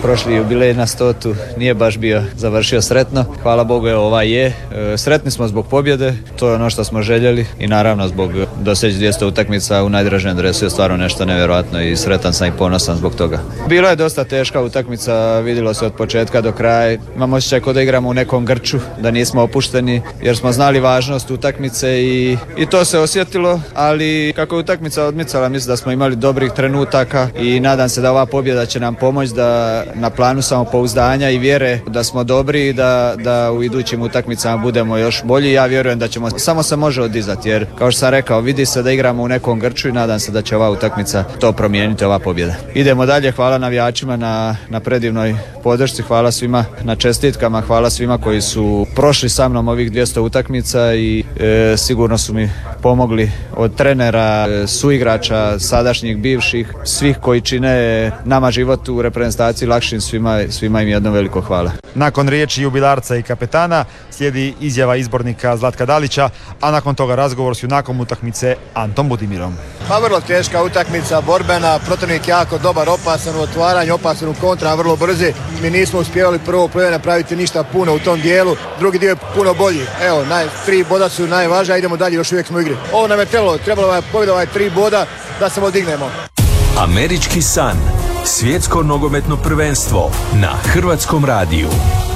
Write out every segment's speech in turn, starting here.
prošli jubilej na 100. nije baš bio završio sretno. Hvala Bogu, evo ovaj je. Sretni smo zbog pobjede, to je ono što smo željeli i naravno zbog doseći 200 utakmica u najdražem dresu je stvarno nešto nevjerojatno i sretan sam i ponosan zbog toga. Bila je dosta teška utakmica, vidjelo se od početka do kraja. Imam osjećaj kao da igramo u nekom grču, da nismo opušteni jer smo znali važnost utakmice i to se osjetilo, ali kako je utakmica odmicala, mislim da smo imali dobrih trenutaka i nadam se da ova pobjeda će nam pomoći da na planu samopouzdanja i vjere da smo dobri i da u idućim utakmicama budemo još bolji. Ja vjerujem da ćemo, samo se može oddizati jer kao što sam rekao, vidi se da igramo u nekom grču i nadam se da će ova utakmica to promijeniti, ova pobjeda. Idemo dalje, hvala navijačima na predivnoj podršci, hvala svima na čestitkama, hvala svima koji su prošli sa mnom ovih 200 utakmica i sigurno su mi pomogli od trenera, suigrača, sadašnjih, bivših, svih koji čine nama život u reprezentaciji lakšim, svima im jedno veliko hvala. Nakon riječi jubilarca i kapetana slijedi izjava izbornika Zlatka Dalića, a nakon toga razgovor s junakom utakmice Antom Budimirom. Pa vrlo teška utakmica, borbena, protivnik jako dobar, opasan u otvaranju, opasan u kontra, vrlo brzi. Mi nismo uspjevali prvo napraviti ništa puno u tom dijelu, drugi dio je puno bolji. Evo, 3 boda su najvažnija, idemo dalje, još uvijek smo u igri. Ovo nam je trebalo je pobjeda 3 boda da se odignemo. Američki san, svjetsko nogometno prvenstvo na Hrvatskom radiju.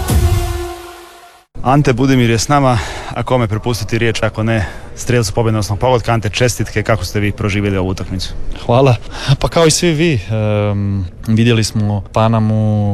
Ante Budimir je s nama, a kome prepustiti riječ ako ne strijelcu pobjednosnog pogotka. Ante, čestitke, kako ste vi proživjeli ovu utakmicu? Hvala. Pa kao i svi vi, vidjeli smo Panamu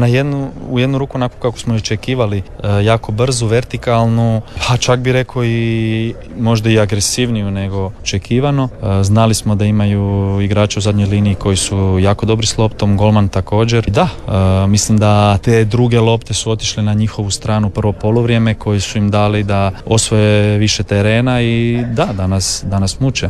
u jednu ruku onako kako smo očekivali, jako brzu, vertikalnu, a čak bi rekao i možda i agresivniju nego očekivano. Znali smo da imaju igrače u zadnjoj liniji koji su jako dobri s loptom, golman također. I da, mislim da te druge lopte su otišle na njihovu stranu prvo poluvrijeme koji su im dali da osvoje više terena i da nas muče.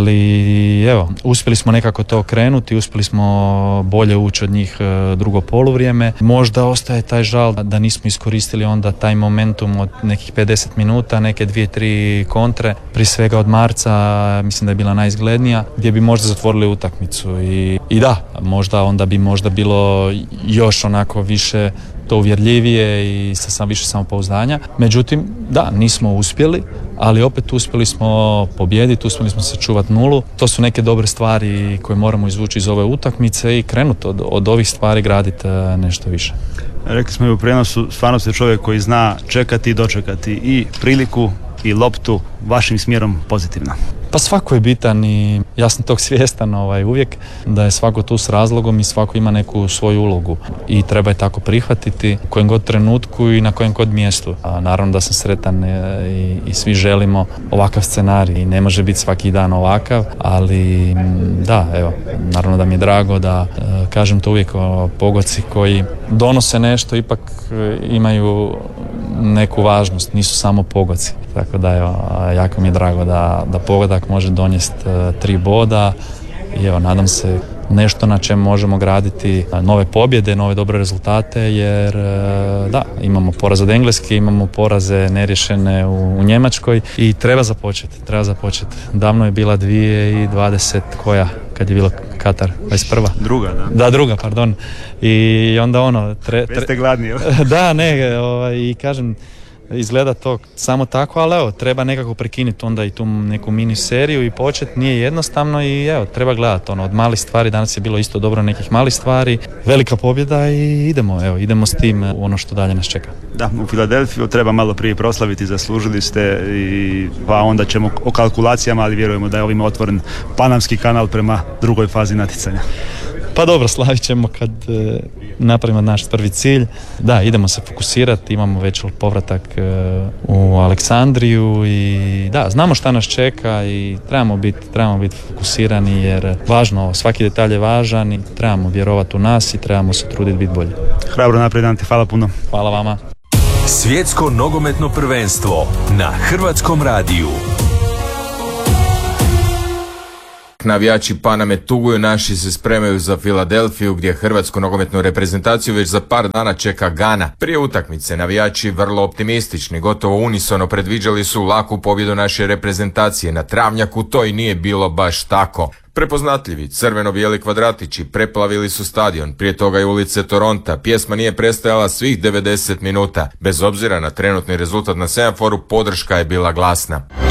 Ali evo, uspjeli smo nekako to okrenuti, uspjeli smo bolje ući od njih drugo poluvrijeme. Možda ostaje taj žal da nismo iskoristili onda taj momentum od nekih 50 minuta, neke 2-3 kontre, prije svega od Marca, mislim da je bila najizglednija, gdje bi možda zatvorili utakmicu i da, onda bi bilo još onako više to uvjerljivije i sa više samopouzdanja. Međutim, da, nismo uspjeli, ali opet uspjeli smo pobijediti, uspjeli smo sačuvati nulu. To su neke dobre stvari koje moramo izvući iz ove utakmice i krenuti od ovih stvari graditi nešto više. Rekli smo i u prenosu, stvarno ste čovjek koji zna čekati i dočekati i priliku i loptu vašim smjerom pozitivna. Pa svako je bitan i ja sam tog svjestan uvijek da je svako tu s razlogom i svako ima neku svoju ulogu i treba je tako prihvatiti u kojem god trenutku i na kojem god mjestu. A naravno da sam sretan i svi želimo ovakav scenarij i ne može biti svaki dan ovakav, ali da, evo, naravno da mi je drago da kažem to uvijek o pogodci koji donose nešto, ipak imaju neku važnost, nisu samo pogodci. Tako da evo, jako mi je drago da pogodak može donijeti 3 boda i evo, nadam se nešto na čem možemo graditi nove pobjede, nove dobre rezultate, jer da, imamo poraz od Engleske, imamo poraze neriješene u Njemačkoj i treba započeti. Davno je bila 2020 koja, kad je bila Katar 21. Druga, pardon. I onda Ste gladni, jel? Da, i kažem, izgleda to samo tako, ali evo, treba nekako prekinuti onda i tu neku mini seriju i početi, nije jednostavno i evo, treba gledati od malih stvari, danas je bilo isto dobro nekih malih stvari, velika pobjeda i idemo s tim u ono što dalje nas čeka. Da, u Filadelfiju treba malo prije proslaviti, zaslužili ste pa onda ćemo o kalkulacijama, ali vjerujemo da je ovim otvoren Panamski kanal prema drugoj fazi natjecanja. Pa dobro, slavit ćemo kad napravimo naš prvi cilj. Da, idemo se fokusirati, imamo već povratak u Aleksandriju i da, znamo šta nas čeka i trebamo biti fokusirani jer važno, svaki detalj je važan i trebamo vjerovati u nas i trebamo se truditi biti bolji. Hrabro naprijed, Ante, hvala puno. Hvala vama. Svjetsko nogometno prvenstvo na Hrvatskom radiju. Navijači Paname tuguju, naši se spremaju za Filadelfiju gdje hrvatsku nogometnu reprezentaciju već za par dana čeka Gana. Prije utakmice navijači vrlo optimistični, gotovo unisono predviđali su laku pobjedu naše reprezentacije. Na travnjaku to i nije bilo baš tako. Prepoznatljivi crveno-bijeli kvadratići preplavili su stadion, prije toga i ulice Toronta. Pjesma nije prestajala svih 90 minuta. Bez obzira na trenutni rezultat na semaforu, podrška je bila glasna.